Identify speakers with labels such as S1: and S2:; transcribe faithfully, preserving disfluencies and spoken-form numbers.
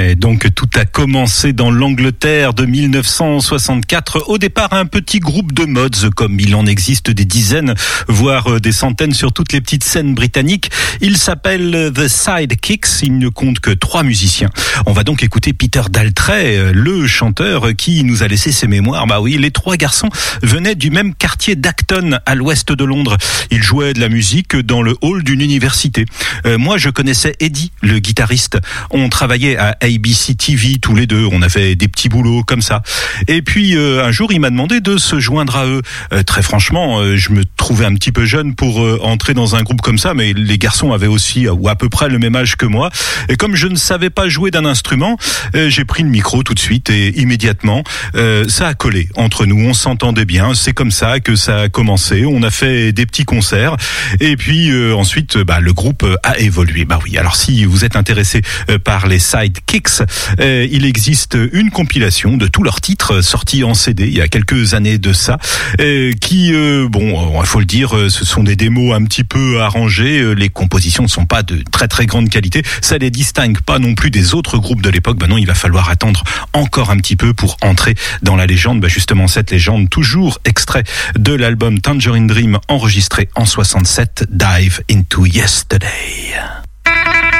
S1: Et donc tout a commencé dans l'Angleterre de mille neuf cent soixante-quatre. Au départ, un petit groupe de mods, comme il en existe des dizaines, voire des centaines sur toutes les petites scènes britanniques. Il s'appelle The Sidekicks. Il ne compte que trois musiciens. On va donc écouter Peter Daltrey, le chanteur qui nous a laissé ses mémoires. Bah oui, les trois garçons venaient du même quartier d'Acton, à l'ouest de Londres. Ils jouaient de la musique dans le hall d'une université. Euh, moi, je connaissais Eddie, le guitariste. On travaillait à A B C T V tous les deux. On avait des petits boulots comme ça. Et puis, euh, un jour, il m'a demandé de se joindre à eux. Euh, très franchement, euh, je me trouvais un petit peu jeune pour euh, entrer dans un groupe comme ça, mais les garçons avaient aussi, ou à peu près le même âge que moi. Et comme je ne savais pas jouer d'un instrument, euh, j'ai pris le micro tout de suite et immédiatement, euh, ça a collé entre nous. On s'entendait bien. C'est comme ça que ça a commencé. On a fait des petits concerts. Et puis, euh, ensuite, bah, le groupe a évolué. Bah oui. Alors, si vous êtes intéressé euh, par les Sidekicks, euh, il existe une compilation de tous leurs titres sortis en C D il y a quelques années de ça, euh, qui, euh, bon, il faut le dire, ce sont des démos un petit peu arrangées. Les compositions ne sont pas de très très grande qualité. Ça les distingue pas non plus des autres groupes de l'époque. Ben non, il va falloir attendre encore un petit peu pour entrer dans la légende. Ben justement, cette légende, toujours extrait de l'album Tangerine Dream, enregistré en soixante-sept, Dive into Yesterday.